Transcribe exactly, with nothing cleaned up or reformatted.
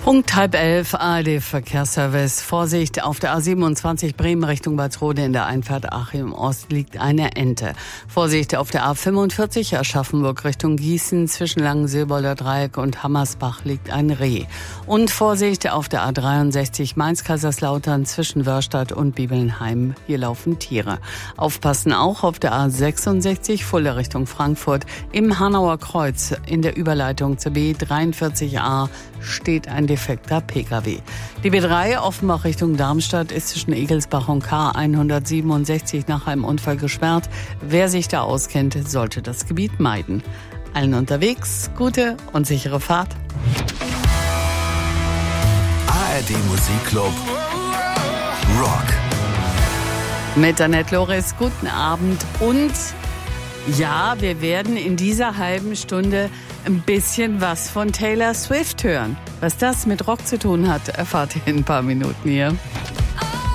Punkt halb elf, A R D-Verkehrsservice. Vorsicht, auf der A siebenundzwanzig Bremen Richtung Walsrode in der Einfahrt Achim Ost liegt eine Ente. Vorsicht, auf der A fünfundvierzig Aschaffenburg Richtung Gießen zwischen Langensilberler Dreieck und Hammersbach liegt ein Reh. Und Vorsicht, auf der A dreiundsechzig Mainz-Kaiserslautern zwischen Wörstadt und Bibelnheim. Hier laufen Tiere. Aufpassen auch auf der A sechsundsechzig Fulda Richtung Frankfurt im Hanauer Kreuz in der Überleitung zur B dreiundvierzig A steht ein defekter Pkw. Die B drei Offenbach Richtung Darmstadt ist zwischen Egelsbach und K hundertsiebenundsechzig nach einem Unfall gesperrt. Wer sich da auskennt, sollte das Gebiet meiden. Allen unterwegs, gute und sichere Fahrt. A R D Musikclub Rock. Mit Annette Loris, guten Abend. Und ja, wir werden in dieser halben Stunde ein bisschen was von Taylor Swift hören. Was das mit Rock zu tun hat, erfahrt ihr in ein paar Minuten hier.